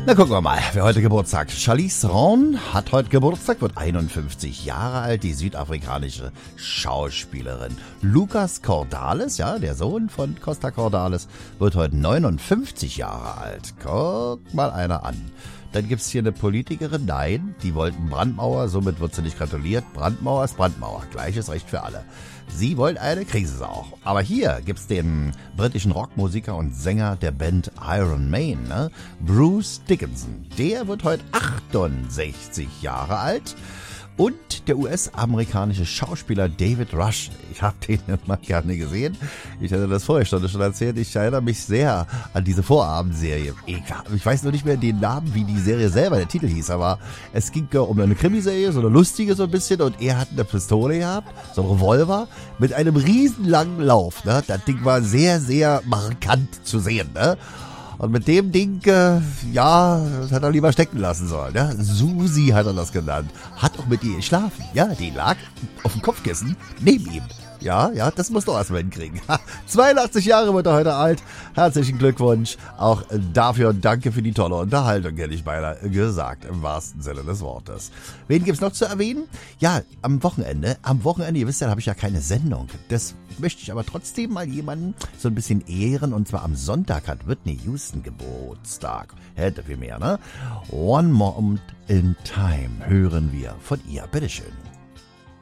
Na, gucken wir mal, wer heute Geburtstag. Charlize Theron hat heute Geburtstag, wird 51 Jahre alt, die südafrikanische Schauspielerin. Lucas Cordalis, ja, der Sohn von Costa Cordalis, wird heute 59 Jahre alt. Guck mal einer an. Dann gibt's hier eine Politikerin, nein, die wollten Brandmauer, somit wird sie nicht gratuliert. Brandmauer ist Brandmauer, gleiches Recht für alle. Sie wollen eine Krisensau. Aber hier gibt's den britischen Rockmusiker und Sänger der Band Iron Maiden, ne? Bruce Dickinson. Der wird heute 68 Jahre alt. Und der US-amerikanische Schauspieler David Rush. Ich habe den immer gerne gesehen. Ich hatte das vorher schon erzählt. Ich erinnere mich sehr an diese Vorabendserie. Ich weiß nur nicht mehr den Namen, wie die Serie selber, der Titel hieß. Aber es ging um eine Krimiserie, so eine lustige so ein bisschen. Und er hat eine Pistole gehabt, so ein Revolver, mit einem riesenlangen Lauf. Ne? Das Ding war sehr, sehr markant zu sehen. Ne? Und mit dem Ding, das hat er lieber stecken lassen sollen. Ja? Susi hat er das genannt. Hat auch mit ihr geschlafen. Ja, die lag auf dem Kopfkissen neben ihm. Ja, das musst du erst mal hinkriegen. 82 Jahre wird er heute alt. Herzlichen Glückwunsch. Auch dafür und danke für die tolle Unterhaltung, hätte ich beinahe gesagt, im wahrsten Sinne des Wortes. Wen gibt's noch zu erwähnen? Ja, am Wochenende, ihr wisst ja, da habe ich ja keine Sendung. Das möchte ich aber trotzdem mal jemanden so ein bisschen ehren. Und zwar am Sonntag hat Whitney Houston Geburtstag. Hätte viel mehr, ne? One Moment in Time hören wir von ihr. Bitteschön.